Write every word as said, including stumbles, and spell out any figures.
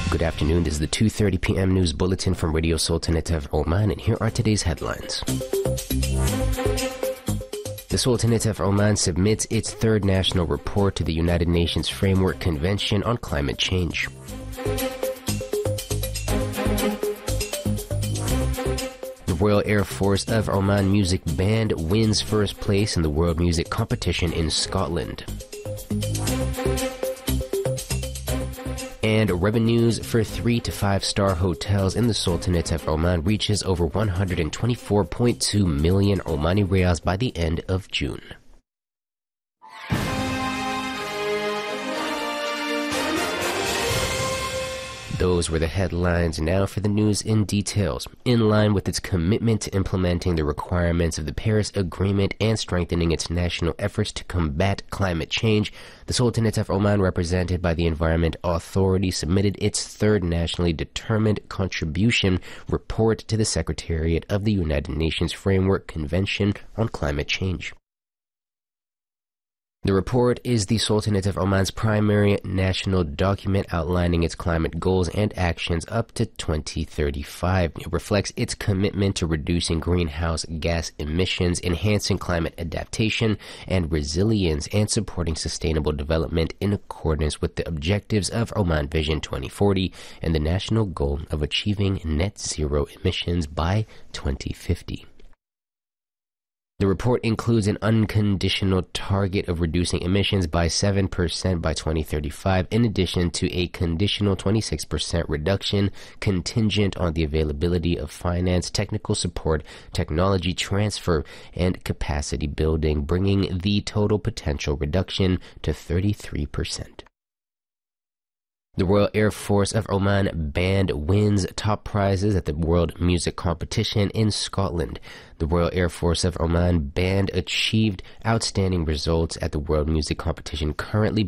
Good afternoon. This is the two thirty p m news bulletin from Radio Sultanate of Oman, and here are today's headlines. The Sultanate of Oman submits its third national report to the United Nations Framework Convention on Climate Change. The Royal Air Force of Oman Music Band wins first place in the World Music Competition in Scotland. And revenues for three to five star hotels in the Sultanate of Oman reaches over one hundred twenty-four point two million Omani Riyals by the end of June. Those were the headlines. Now for the news in details. In line with its commitment to implementing the requirements of the Paris Agreement and strengthening its national efforts to combat climate change, the Sultanate of Oman, represented by the Environment Authority, submitted its third nationally determined contribution report to the Secretariat of the United Nations Framework Convention on Climate Change. The report is the Sultanate of Oman's primary national document outlining its climate goals and actions up to twenty thirty-five. It reflects its commitment to reducing greenhouse gas emissions, enhancing climate adaptation and resilience, and supporting sustainable development in accordance with the objectives of Oman Vision twenty forty and the national goal of achieving net zero emissions by twenty fifty. The report includes an unconditional target of reducing emissions by seven percent by twenty thirty-five, in addition to a conditional twenty-six percent reduction contingent on the availability of finance, technical support, technology transfer, and capacity building, bringing the total potential reduction to thirty-three percent. The Royal Air Force of Oman Band wins top prizes at the World Music Competition in Scotland. The Royal Air Force of Oman Band achieved outstanding results at the World Music Competition, currently